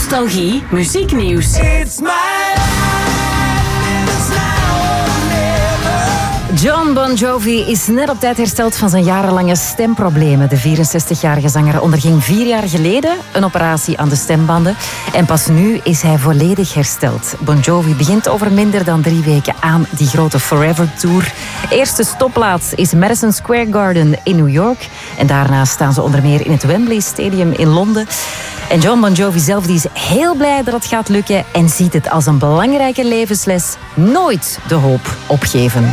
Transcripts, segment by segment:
Nostalgie, muzieknieuws. Jon Bon Jovi is net op tijd hersteld van zijn jarenlange stemproblemen. De 64-jarige zanger onderging 4 jaar geleden een operatie aan de stembanden. En pas nu is hij volledig hersteld. Bon Jovi begint over minder dan 3 weken aan die grote Forever Tour. Eerste stopplaats is Madison Square Garden in New York. En daarna staan ze onder meer in het Wembley Stadium in Londen. En Jon Bon Jovi zelf die is heel blij dat het gaat lukken en ziet het als een belangrijke levensles: nooit de hoop opgeven.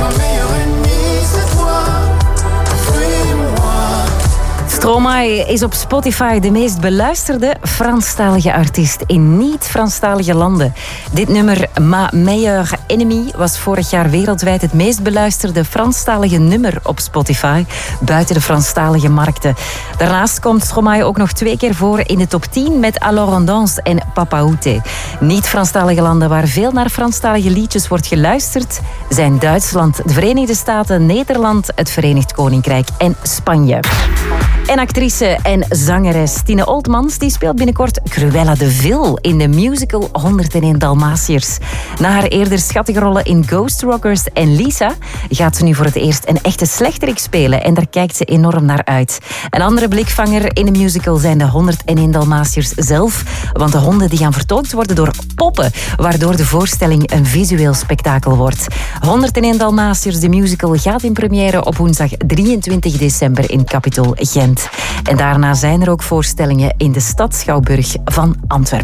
Stromae is op Spotify de meest beluisterde Franstalige artiest in niet-Franstalige landen. Dit nummer, Ma Meilleure Ennemie, was vorig jaar wereldwijd het meest beluisterde Franstalige nummer op Spotify, buiten de Franstalige markten. Daarnaast komt Stromae ook nog 2 keer voor in de top 10 met Alors on danse en Papa Outé. Niet-Franstalige landen waar veel naar Franstalige liedjes wordt geluisterd zijn Duitsland, de Verenigde Staten, Nederland, het Verenigd Koninkrijk en Spanje. En actrice en zangeres Tine Oldmans die speelt binnenkort Cruella de Vil in de musical 101 Dalmatiërs. Na haar eerder schattige rollen in Ghost Rockers en Lisa gaat ze nu voor het eerst een echte slechterik spelen en daar kijkt ze enorm naar uit. Een andere blikvanger in de musical zijn de 101 Dalmatiërs zelf, want de honden die gaan vertolkt worden door poppen, waardoor de voorstelling een visueel spektakel wordt. 101 Dalmatiërs, de musical, gaat in première op woensdag 23 december in Capitol Gent. En daarna zijn er ook voorstellingen in de Stadsschouwburg van Antwerpen.